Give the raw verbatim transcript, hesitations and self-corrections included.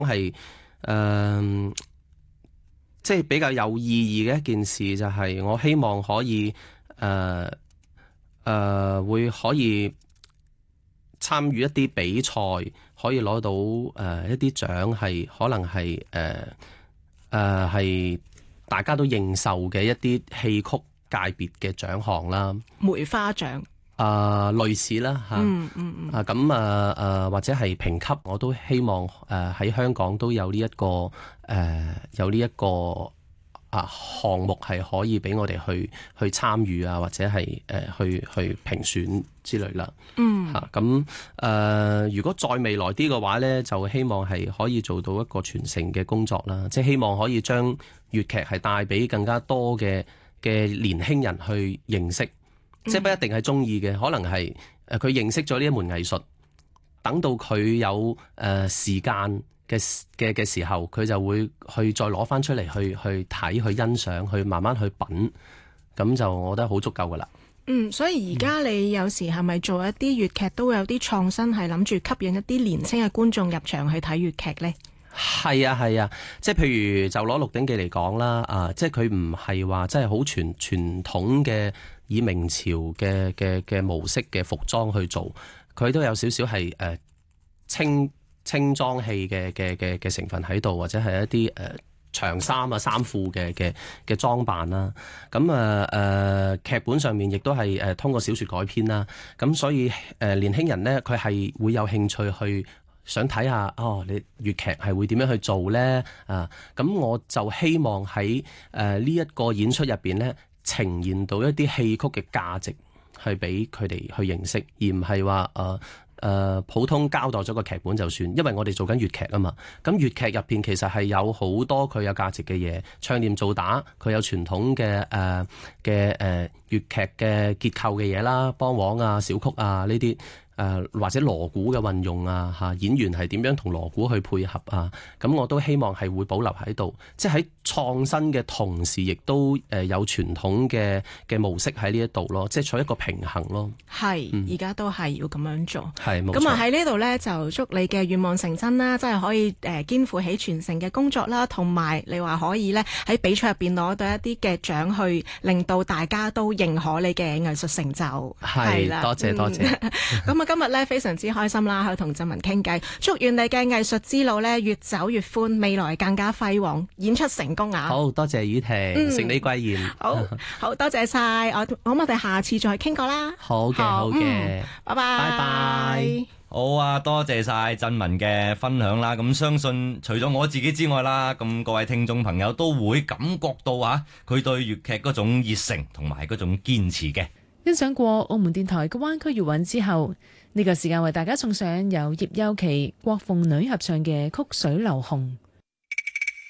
係誒，即係比較有意義嘅一件事，就係我希望可以誒誒、呃呃、會可以參與一啲比賽，可以攞到誒、呃、一啲獎，係可能係誒誒係大家都認受嘅一啲戲曲界別嘅獎項啦， 梅花獎。 啊、呃，類似啦嚇， 嗯嗯嗯， 啊咁啊啊或者係評級，我都希望誒喺、呃、香港都有呢、這、一個誒、呃、有呢一個啊項目係可以俾我哋去去參與啊，或者係誒、呃、去去評選之類啦。 嗯嚇咁誒，如果再未來啲嘅話咧，就希望係可以做到一個傳承嘅工作啦，即係希望可以將粵劇係帶俾更加多嘅嘅年輕人去認識。即係不一定係中意嘅，可能係誒佢認識咗呢一門藝術，等到佢有誒、呃、時間嘅嘅嘅時候，佢就會去再攞翻出嚟去去睇、去欣賞、去慢慢去品，咁就我覺得好足夠噶啦。 嗯，所以而家你有時係咪做一啲粵劇都會有啲創新，係諗住吸引一啲年輕嘅觀眾入場去睇粵劇呢？ 係啊係啊，即係譬如就攞《鹿鼎記》嚟講啦，啊，即係佢唔係話即係好傳傳統嘅以明朝嘅嘅嘅模式嘅服裝去做，佢都有少少係誒清清裝戲嘅嘅嘅嘅成分喺度，或者係一啲誒、呃、長衫啊衫褲嘅嘅嘅裝扮啦。咁啊誒劇本上面亦都係誒通過小說改編啦。咁所以誒、呃、年輕人咧，佢係會有興趣去。想睇下哦，你粵劇係會點樣去做呢？啊，咁我就希望喺誒呢一個演出入邊呢，呈現到一啲戲曲嘅價值，去俾佢哋去認識，而唔係話誒誒普通交代咗個劇本就算。因為我哋做緊粵劇啊嘛，咁粵劇入邊其實係有好多佢有價值嘅嘢，唱念做打，佢有傳統嘅誒嘅誒粵劇嘅結構嘅嘢啦，梆簧啊、小曲啊呢啲。誒、呃、或者鑼鼓嘅運用啊，嚇演員係點樣同鑼鼓去配合啊？咁我都希望係會保留喺度，即係喺創新嘅同時，亦都誒有傳統嘅嘅模式喺呢一度咯，即係取一個平衡咯。 係，而家都係要咁樣做。 係冇錯。 咁啊喺呢度呢，就祝你嘅願望成真啦，即係可以誒、呃、肩負起傳承嘅工作啦，同埋你話可以呢喺比賽入邊攞到一啲嘅獎，去令到大家都認可你嘅藝術成就。係啦， 多謝多謝。 咁啊今日咧非常之開心啦，去同振文傾偈，祝願你嘅藝術之路咧越走越寬，未來更加輝煌，演出成功啊！ 好多謝雨婷，承你貴言。 好好多謝晒，我咁我哋下次再傾過啦。 好嘅，好嘅， 嗯，拜拜，拜拜。 好啊，多謝晒振文嘅分享啦。咁相信除咗我自己之外啦，咁各位聽眾朋友都會感覺到啊，佢對粵劇嗰種熱誠同埋嗰種堅持嘅。 欣賞過澳門電台嘅灣區粵韻之後，呢個時間為大家送上由葉優琪、郭鳳女合唱嘅《曲水流紅》。